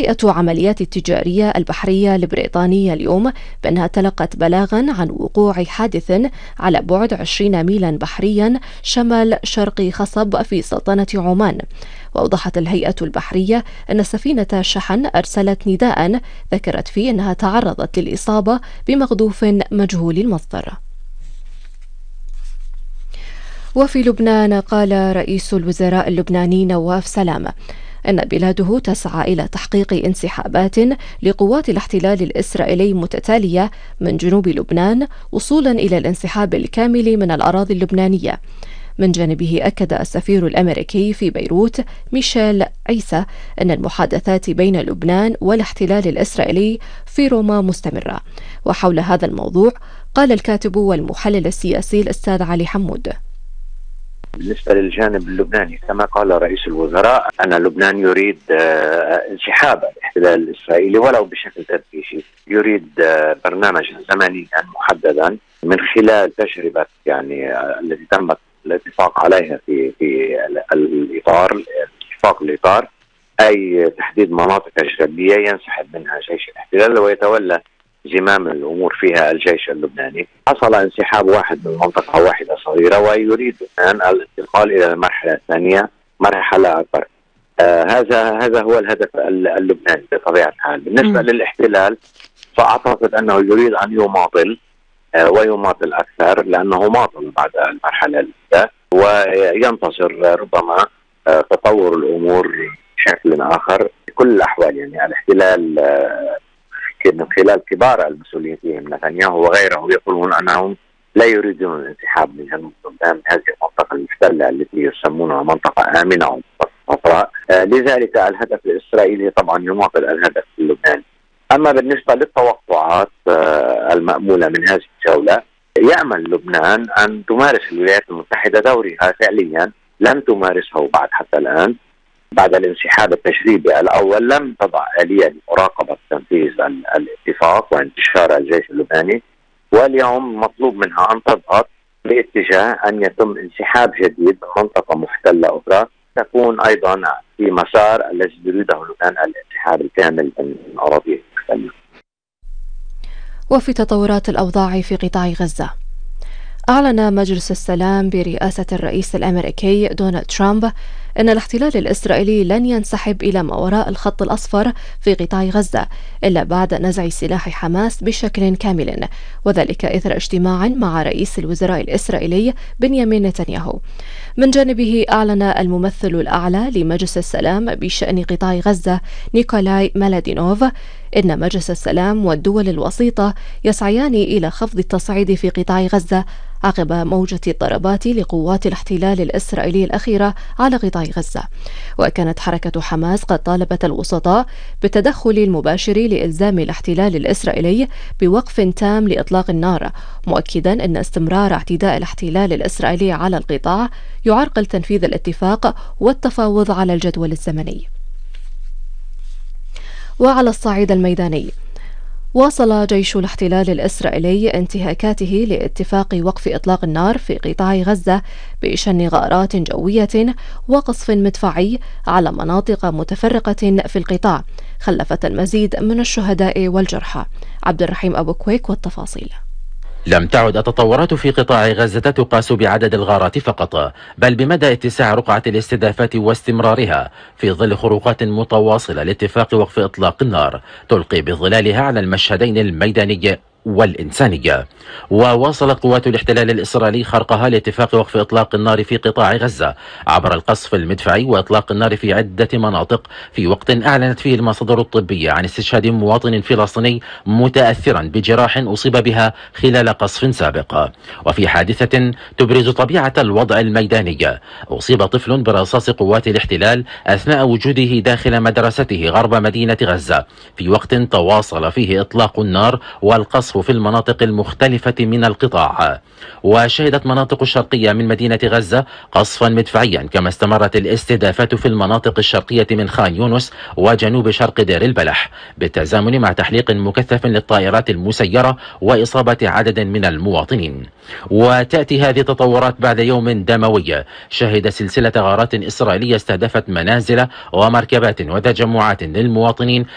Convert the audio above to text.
هيئة عمليات التجارية البحرية البريطانية اليوم بأنها تلقت بلاغا عن وقوع حادث على بعد 20 ميلا بحريا شمال شرق خصب في سلطنة عمان. وأوضحت الهيئة البحرية أن سفينة شحن أرسلت نداء ذكرت فيه أنها تعرضت للإصابة بمغذوف مجهول المصدر. وفي لبنان قال رئيس الوزراء اللبناني نواف سلامة أن بلاده تسعى إلى تحقيق انسحابات لقوات الاحتلال الإسرائيلي متتالية من جنوب لبنان وصولا إلى الانسحاب الكامل من الأراضي اللبنانية. من جانبه أكد السفير الأمريكي في بيروت ميشيل عيسى أن المحادثات بين لبنان والاحتلال الإسرائيلي في روما مستمرة. وحول هذا الموضوع قال الكاتب والمحلل السياسي الأستاذ علي حمود: بالنسبة للجانب اللبناني كما قال رئيس الوزراء أن لبنان يريد انسحاب الاحتلال الإسرائيلي ولو بشكل تدريجي، يريد برنامجا زمنيا محددا من خلال تجربة التي تم الاتفاق عليها في الإطار أي تحديد مناطق تجريبية ينسحب منها جيش الاحتلال ويتولى زمام الأمور فيها الجيش اللبناني. حصل انسحاب واحد من منطقة واحدة صغيرة ويريد الآن الانتقال إلى المرحلة الثانية، مرحلة أكبر. هذا هو الهدف اللبناني بطبيعة الحال. بالنسبة للاحتلال فأعتقد أنه يريد أن يماطل ويماطل أكثر، لأنه ماطل بعد المرحلة الأولى وينتظر ربما تطور الأمور بشكل آخر. في كل الأحوال الاحتلال من خلال كبار المسؤولين فيهم نتنياهو وغيره يقولون أنهم لا يريدون الانسحاب من جنوب لبنان من هذه المنطقة المحتلة التي يسمونها منطقة آمنة أو صفراء. لذلك الهدف الإسرائيلي طبعا يماطل الهدف اللبناني. أما بالنسبة للتوقعات المأمولة من هذه الجولة، يأمل لبنان أن تمارس الولايات المتحدة دورها فعليا، لم تمارسه بعد حتى الآن. بعد الانسحاب التجريبي الأول لم تضع آلية لمراقبة تنفيذ الاتفاق وانتشار الجيش اللبناني، واليوم مطلوب منها أن تضغط باتجاه أن يتم انسحاب جديد من منطقة محتلة أخرى تكون أيضا في مسار الذي يريده لبنان الانسحاب الكامل من أراضيه المحتلة. وفي تطورات الأوضاع في قطاع غزة، أعلن مجلس السلام برئاسة الرئيس الأمريكي دونالد ترامب أن الاحتلال الإسرائيلي لن ينسحب إلى ما وراء الخط الأصفر في قطاع غزة إلا بعد نزع سلاح حماس بشكل كامل، وذلك إثر اجتماع مع رئيس الوزراء الإسرائيلي بنيامين نتنياهو. من جانبه أعلن الممثل الأعلى لمجلس السلام بشأن قطاع غزة نيكولاي مالادينوف إن مجلس السلام والدول الوسيطة يسعيان إلى خفض التصعيد في قطاع غزة عقب موجة الضربات لقوات الاحتلال الإسرائيلي الأخيرة على قطاع غزة. وكانت حركة حماس قد طالبت الوسطاء بالتدخل المباشر لإلزام الاحتلال الإسرائيلي بوقف تام لإطلاق النار، مؤكدا أن استمرار اعتداء الاحتلال الإسرائيلي على القطاع يعرقل تنفيذ الاتفاق والتفاوض على الجدول الزمني. وعلى الصعيد الميداني، واصل جيش الاحتلال الإسرائيلي انتهاكاته لاتفاق وقف إطلاق النار في قطاع غزة بشن غارات جوية وقصف مدفعي على مناطق متفرقة في القطاع، خلفت المزيد من الشهداء والجرحى. عبد الرحيم أبو كويك والتفاصيل. لم تعد التطورات في قطاع غزة تقاس بعدد الغارات فقط، بل بمدى اتساع رقعة الاستهدافات واستمرارها في ظل خروقات متواصلة لاتفاق وقف إطلاق النار تلقي بظلالها على المشهدين الميداني والإنسانية. وواصلت قوات الاحتلال الإسرائيلي خرقها لاتفاق وقف إطلاق النار في قطاع غزة عبر القصف المدفعي وإطلاق النار في عدة مناطق، في وقت أعلنت فيه المصادر الطبية عن استشهاد مواطن فلسطيني متأثرا بجراح أصيب بها خلال قصف سابق. وفي حادثة تبرز طبيعة الوضع الميداني، أصيب طفل برصاص قوات الاحتلال أثناء وجوده داخل مدرسته غرب مدينة غزة، في وقت تواصل فيه إطلاق النار والقصف في المناطق المختلفة من القطاع. وشهدت مناطق الشرقية من مدينة غزة قصفا مدفعيا، كما استمرت الاستهدافات في المناطق الشرقية من خان يونس وجنوب شرق دير البلح، بالتزامن مع تحليق مكثف للطائرات المسيرة وإصابة عدد من المواطنين. وتأتي هذه التطورات بعد يوم دموي شهد سلسلة غارات إسرائيلية استهدفت منازل ومركبات وتجمعات للمواطنين